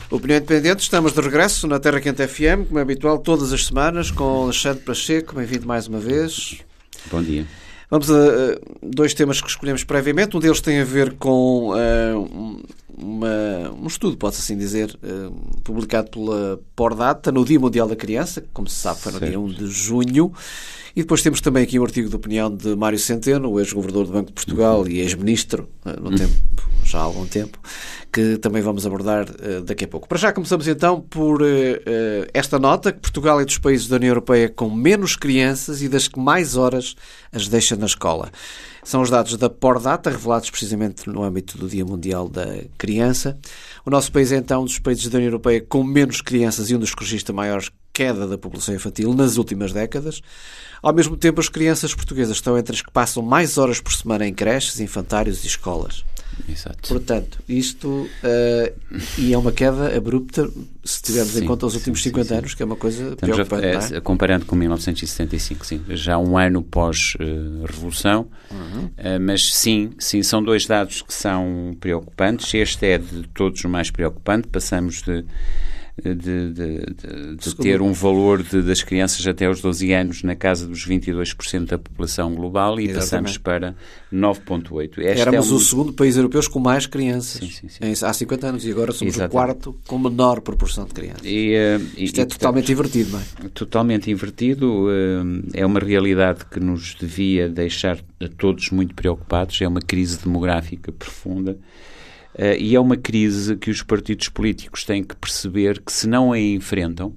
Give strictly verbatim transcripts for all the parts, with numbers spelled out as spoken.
Opinião Independente, estamos de regresso na Terra Quente F M, como é habitual, todas as semanas, com Alexandre Pacheco. Bem-vindo mais uma vez. Bom dia. Vamos a dois temas que escolhemos previamente. Um deles tem a ver com uh, uma, um estudo, pode-se assim dizer, uh, publicado pela Pordata no Dia Mundial da Criança, que, como se sabe, foi no certo. dia um de junho. E depois temos também aqui um artigo de opinião de Mário Centeno, o ex-governador do Banco de Portugal uhum. e ex-ministro, no tempo, já há algum tempo, que também vamos abordar uh, daqui a pouco. Para já começamos então por uh, uh, esta nota, que Portugal é dos países da União Europeia com menos crianças e das que mais horas as deixa na escola. São os dados da Pordata, revelados precisamente no âmbito do Dia Mundial da Criança. O nosso país é então um dos países da União Europeia com menos crianças e um dos que registra maiores queda da população infantil nas últimas décadas. Ao mesmo tempo, as crianças portuguesas estão entre as que passam mais horas por semana em creches, infantários e escolas. Exato. Portanto, isto uh, e é uma queda abrupta se tivermos sim, em conta os últimos sim, cinquenta sim, anos, que é uma coisa Estamos preocupante. A, é, comparando com mil novecentos e setenta e cinco, sim, já um ano pós-revolução, uh, uhum. uh, mas sim, sim, são dois dados que são preocupantes. Este é de todos o mais preocupante. Passamos de de, de, de, de ter um valor de, das crianças até aos doze anos na casa dos vinte e dois por cento da população global e exatamente. Passamos para nove vírgula oito por cento. Éramos é um... o segundo país europeu com mais crianças sim, sim, sim. Em, há cinquenta anos e agora somos exatamente. o quarto com menor proporção de crianças. E, uh, Isto e, é totalmente e, invertido, não é? Totalmente invertido. Uh, é uma realidade que nos devia deixar a todos muito preocupados. É uma crise demográfica profunda. Uh, e é uma crise que os partidos políticos têm que perceber que, se não a enfrentam, uh,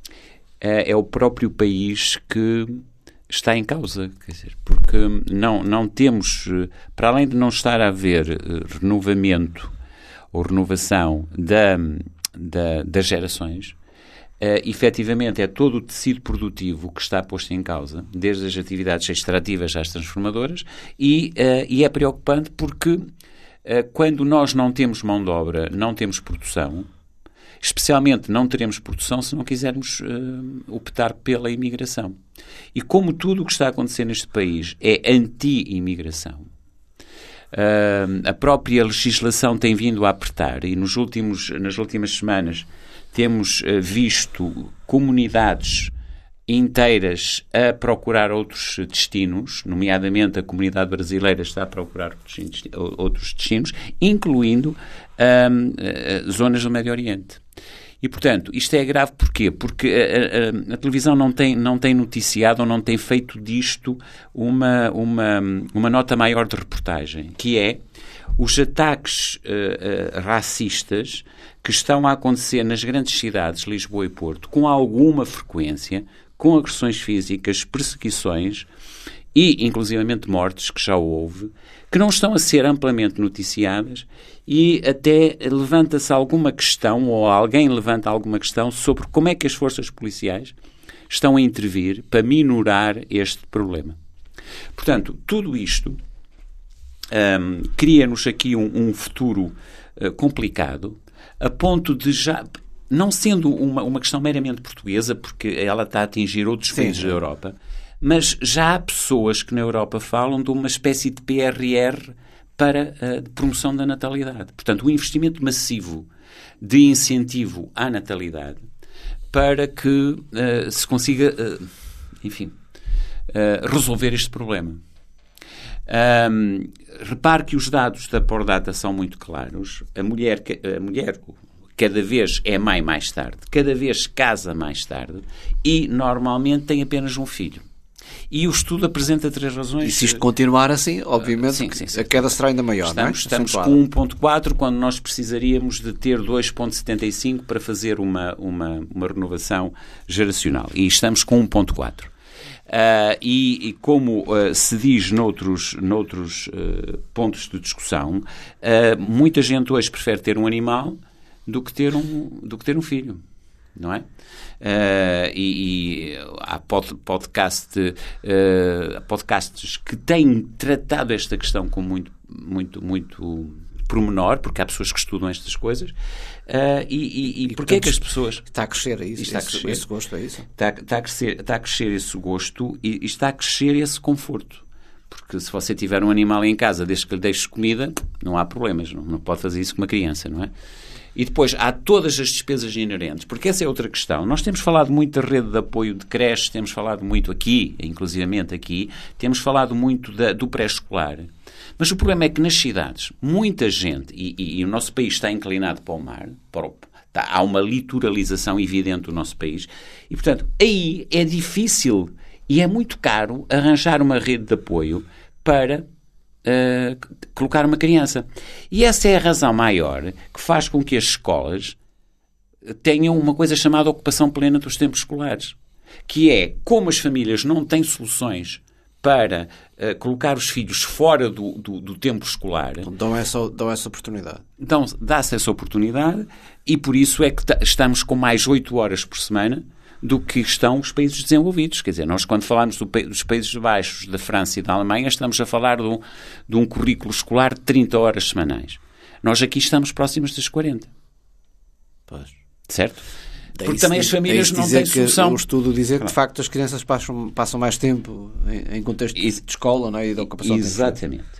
é o próprio país que está em causa. Quer dizer, porque não, não temos, uh, para além de não estar a haver uh, renovamento ou renovação da, da, das gerações, uh, efetivamente é todo o tecido produtivo que está posto em causa, desde as atividades extrativas às transformadoras, e, uh, e é preocupante porque quando nós não temos mão de obra, não temos produção, especialmente não teremos produção se não quisermos uh, optar pela imigração. E como tudo o que está a acontecer neste país é anti-imigração, uh, a própria legislação tem vindo a apertar e nos últimos, nas últimas semanas temos uh, visto comunidades inteiras a procurar outros destinos, nomeadamente a comunidade brasileira está a procurar outros destinos, incluindo um, zonas do Médio Oriente. E, portanto, isto é grave porquê? Porque a, a, a televisão não tem, não tem noticiado ou não tem feito disto uma, uma, uma nota maior de reportagem, que é os ataques uh, uh, racistas que estão a acontecer nas grandes cidades, Lisboa e Porto, com alguma frequência, com agressões físicas, perseguições e, inclusivamente, mortes, que já houve, que não estão a ser amplamente noticiadas e até levanta-se alguma questão, ou alguém levanta alguma questão, sobre como é que as forças policiais estão a intervir para minorar este problema. Portanto, tudo isto um, cria-nos aqui um, um futuro uh, complicado, a ponto de já... Não sendo uma, uma questão meramente portuguesa, porque ela está a atingir outros países Sim. da Europa, mas já há pessoas que na Europa falam de uma espécie de P R R para a promoção da natalidade. Portanto, um investimento massivo de incentivo à natalidade para que uh, se consiga, uh, enfim, uh, resolver este problema. Um, repare que os dados da Pordata são muito claros. A mulher... A mulher cada vez é mãe mais tarde, cada vez casa mais tarde e, normalmente, tem apenas um filho. E o estudo apresenta três razões. E se isto continuar assim, obviamente, sim, sim, sim. a queda será ainda maior, estamos, não é? Estamos com um vírgula quatro quando nós precisaríamos de ter dois vírgula setenta e cinco para fazer uma, uma, uma renovação geracional. E estamos com um vírgula quatro. Uh, e, e como uh, se diz noutros, noutros uh, pontos de discussão, uh, muita gente hoje prefere ter um animal do que ter um, do que ter um filho, não é? Uh, e, e há pod, podcast, uh, podcasts que têm tratado esta questão com muito, muito, muito pormenor, porque há pessoas que estudam estas coisas. Uh, e e, e, e porquê é que as pessoas... Está a crescer, é isso? Está a esse, crescer, esse gosto, é isso? Está, está, a crescer, está a crescer esse gosto e, e está a crescer esse conforto. Porque se você tiver um animal em casa, desde que lhe deixes comida, não há problemas. Não, não pode fazer isso com uma criança, não é? E depois há todas as despesas inerentes, porque essa é outra questão. Nós temos falado muito da rede de apoio de creches, temos falado muito aqui, inclusivamente aqui, temos falado muito da, do pré-escolar. Mas o problema é que nas cidades, muita gente, e, e, e o nosso país está inclinado para o mar, para o, tá, há uma litoralização evidente do nosso país, e portanto aí é difícil e é muito caro arranjar uma rede de apoio para Uh, colocar uma criança. E essa é a razão maior que faz com que as escolas tenham uma coisa chamada ocupação plena dos tempos escolares, que é, como as famílias não têm soluções para uh, colocar os filhos fora do, do, do tempo escolar, então, dão, essa, dão essa oportunidade. Então dá-se essa oportunidade, e por isso é que estamos com mais oito horas por semana do que estão os países desenvolvidos. Quer dizer, nós quando falamos do, dos Países Baixos, da França e da Alemanha, estamos a falar de um, de um currículo escolar de trinta horas semanais. Nós aqui estamos próximos das quarenta. Pois. Certo? Porque também as famílias não têm solução. O estudo dizer que, de facto, as crianças passam, passam mais tempo em, em contexto de escola, não é? E de ocupação. Exatamente.